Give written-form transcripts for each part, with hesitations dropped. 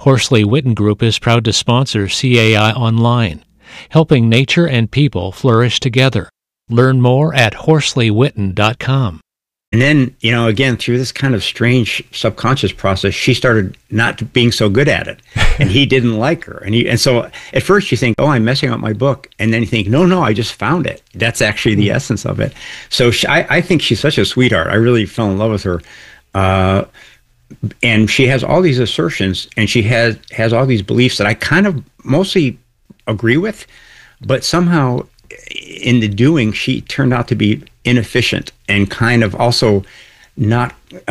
Horsley Witten Group is proud to sponsor CAI Online, helping nature and people flourish together. Learn more at HorsleyWitten.com. And then, again, through this kind of strange subconscious process, she started not being so good at it. And he didn't like her. And so at first you think, oh, I'm messing up my book. And then you think, no, I just found it. That's actually the essence of it. So I think she's such a sweetheart. I really fell in love with her. And she has all these assertions, and she has all these beliefs that I kind of mostly agree with. But somehow in the doing, she turned out to be inefficient and kind of also not,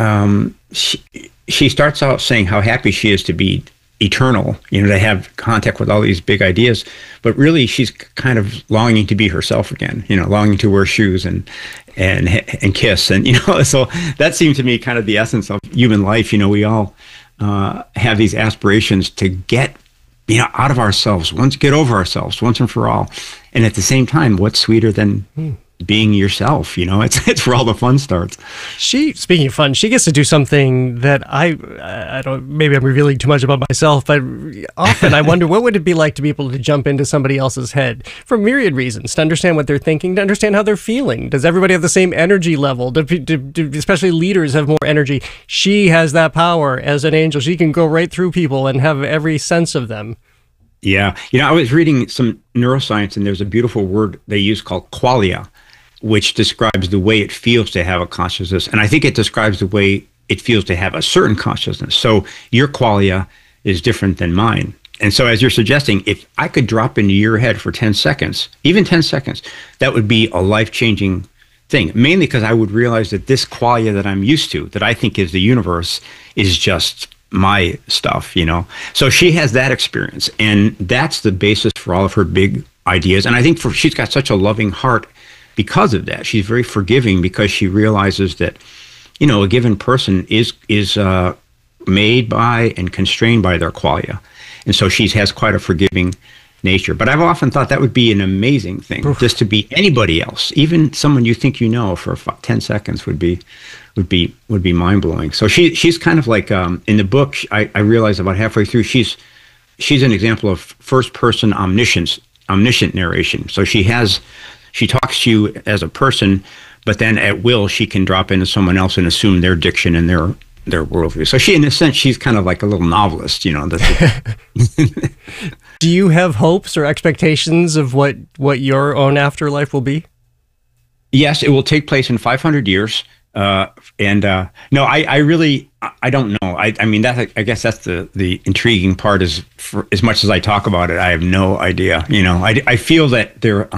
she starts out saying how happy she is to be eternal, to have contact with all these big ideas, but really she's kind of longing to be herself again, longing to wear shoes and kiss. And, so that seemed to me kind of the essence of human life. We all have these aspirations to get out of ourselves, get over ourselves once and for all. And at the same time, what's sweeter than being yourself? It's where all the fun starts. Speaking of fun, she gets to do something that I don't, maybe I'm revealing too much about myself, but often I wonder what would it be like to be able to jump into somebody else's head for myriad reasons, to understand what they're thinking, to understand how they're feeling. Does everybody have the same energy level? Do especially leaders have more energy? She has that power as an angel. She can go right through people and have every sense of them. Yeah. I was reading some neuroscience, and there's a beautiful word they use called qualia, which describes the way it feels to have a consciousness. And I think it describes the way it feels to have a certain consciousness. So your qualia is different than mine. And so as you're suggesting, if I could drop into your head for 10 seconds, even 10 seconds, that would be a life-changing thing, mainly because I would realize that this qualia that I'm used to, that I think is the universe, is just my stuff, So she has that experience, and that's the basis for all of her big ideas. And I think she's got such a loving heart because of that. She's very forgiving because she realizes that, a given person is made by and constrained by their qualia. And so she has quite a forgiving nature. But I've often thought that would be an amazing thing, just to be anybody else, even someone you think for 10 seconds would be mind-blowing. So she's kind of like, in the book, I realized about halfway through, she's an example of first-person omniscient narration. So she talks to you as a person, but then at will, she can drop into someone else and assume their diction and their worldview. So in a sense, she's kind of like a little novelist, Do you have hopes or expectations of what your own afterlife will be? Yes, it will take place in 500 years. No, I really don't know. I mean, I guess that's the intriguing part, is for as much as I talk about it, I have no idea. I feel that there,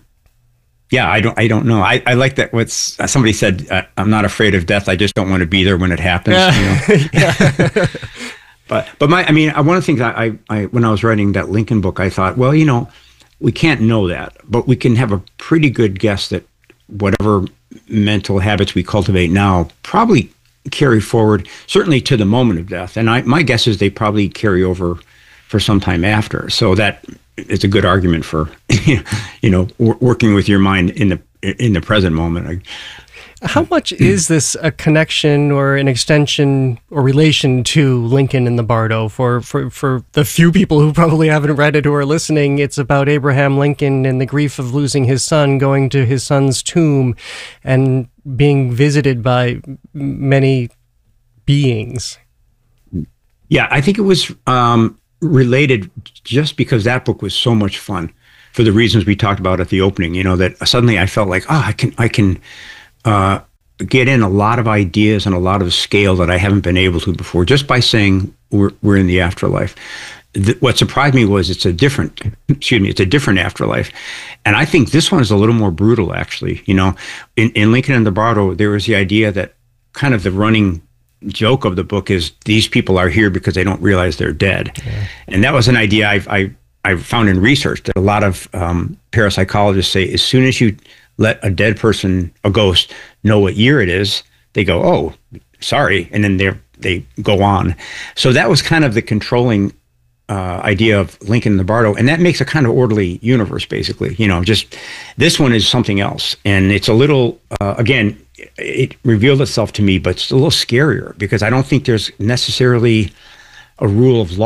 I don't know. I like that somebody said, I'm not afraid of death. I just don't want to be there when it happens. Yeah. But one of the things I when I was writing that Lincoln book, I thought, well, we can't know that, but we can have a pretty good guess that whatever mental habits we cultivate now probably carry forward, certainly to the moment of death. And my guess is they probably carry over for some time after. So that is a good argument for, working with your mind in the present moment. How much is this a connection or an extension or relation to Lincoln in the Bardo? For the few people who probably haven't read it who are listening, it's about Abraham Lincoln and the grief of losing his son, going to his son's tomb and being visited by many beings. Yeah, I think it was related just because that book was so much fun for the reasons we talked about at the opening, that suddenly I felt like, I can get in a lot of ideas and a lot of scale that I haven't been able to before, just by saying we're in the afterlife. What surprised me was it's a different afterlife. And I think this one is a little more brutal, actually. In Lincoln in the Bardo, there was the idea that kind of the running joke of the book is these people are here because they don't realize they're dead. Yeah. And that was an idea I found in research that a lot of parapsychologists say as soon as you let a dead person, a ghost, know what year it is, they go, oh, sorry, and then they go on. So that was kind of the controlling idea of Lincoln in the Bardo, and that makes a kind of orderly universe, basically. Just this one is something else, and it's a little, again, it revealed itself to me, but it's a little scarier because I don't think there's necessarily a rule of law